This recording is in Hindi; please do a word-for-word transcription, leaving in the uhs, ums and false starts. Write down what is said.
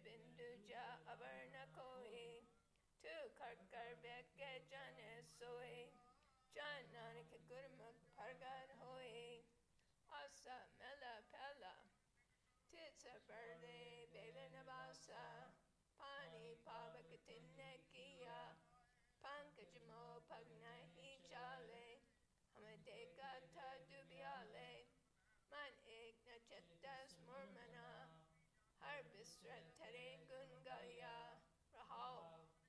बिंदुजा अवर्ण कोई तू कर कर बैके जाने सोए जान नानक गुरमुख प्रगट होए आसा मेला पहला तित्सा बरदे बेले नवासा पानी पावक तिन्ने किया पंकज मो पगना ही चाले हमें देखा था दुबियाले मन एक न चत्तास मुरमना हर बिस्रत थरे गुन गाया